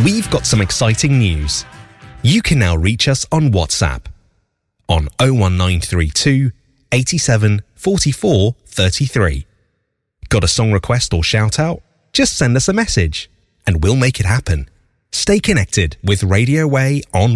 We've got some exciting news. You can now reach us on WhatsApp on 01932 87 44 33. Got a song request or shout out? Just send us a message and we'll make it happen. Stay connected with Radio Way on